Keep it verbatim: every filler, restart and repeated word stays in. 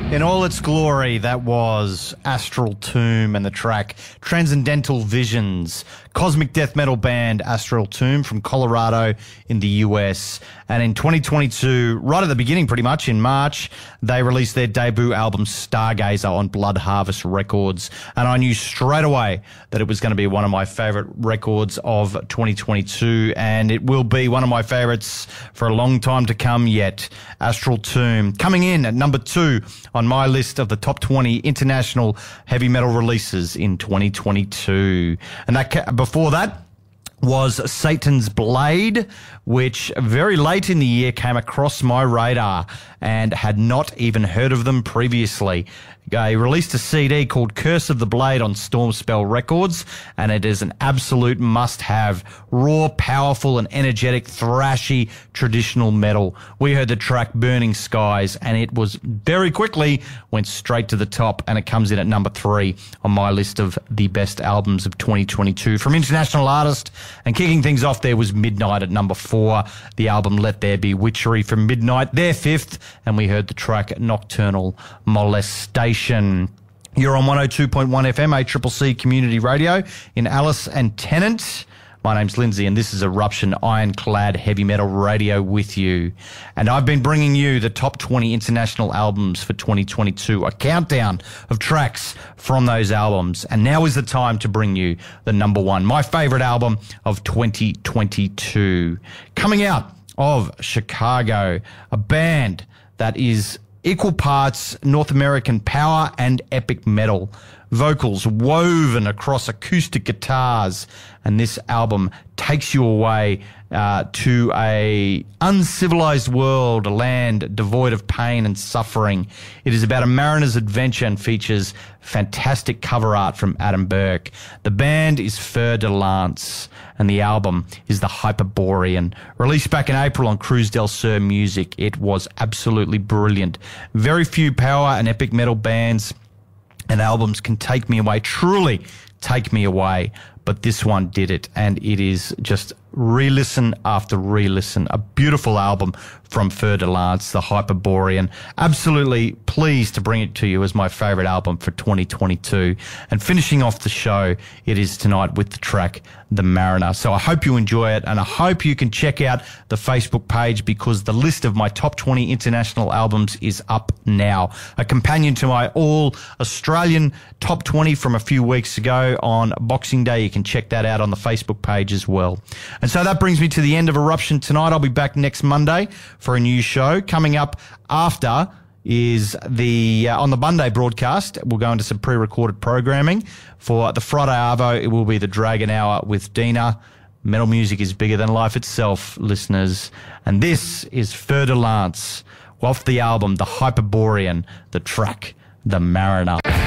In all its glory, that was Astral Tomb and the track Transcendental Visions, cosmic death metal band Astral Tomb from Colorado in the U S. And in twenty twenty-two, right at the beginning pretty much, in March, they released their debut album Stargazer on Blood Harvest Records. And I knew straight away that it was going to be one of my favourite records of twenty twenty-two, and it will be one of my favourites for a long time to come yet. Astral Tomb coming in at number two on my list of the top twenty international heavy metal releases in twenty twenty-two. And that before that was Satan's Blade, which very late in the year came across my radar and had not even heard of them previously. They released a C D called Curse of the Blade on Stormspell Records, and it is an absolute must-have. Raw, powerful, and energetic, thrashy, traditional metal. We heard the track Burning Skies, and it was very quickly went straight to the top, and it comes in at number three on my list of the best albums of twenty twenty-two. From international artist, and kicking things off there was Midnight at number four. The album Let There Be Witchery from Midnight, their fifth, and we heard the track Nocturnal Molestation. You're on one oh two point one F M, A C C C Community Radio in Alice and Tennant. My name's Lindsay, and this is Eruption Ironclad Heavy Metal Radio with you. And I've been bringing you the top twenty international albums for twenty twenty-two, a countdown of tracks from those albums. And now is the time to bring you the number one, my favourite album of twenty twenty-two. Coming out of Chicago, a band that is equal parts North American power and epic metal. Vocals woven across acoustic guitars, and this album takes you away uh, to a uncivilized world, a land devoid of pain and suffering. It is about a mariner's adventure and features fantastic cover art from Adam Burke. The band is Fer de Lance, and the album is The Hyperborean. Released back in April on Cruz del Sur Music, it was absolutely brilliant. Very few power and epic metal bands and albums can take me away, truly take me away, but this one did it, and it is just re-listen after re-listen. A beautiful album from Fer de Lance, The Hyperborean. Absolutely pleased to bring it to you as my favourite album for twenty twenty-two. And finishing off the show, it is tonight with the track The Mariner. So I hope you enjoy it, and I hope you can check out the Facebook page, because the list of my top twenty international albums is up now. A companion to my all-Australian top twenty from a few weeks ago on Boxing Day. You can check that out on the Facebook page as well. And so that brings me to the end of Eruption tonight. I'll be back next Monday for a new show. Coming up after is the, uh, on the Monday broadcast, we'll go into some pre-recorded programming. For the Friday Arvo, it will be the Dragon Hour with Dina. Metal music is bigger than life itself, listeners. And this is Fer de Lance, off the album The Hyperborean, the track The Mariner.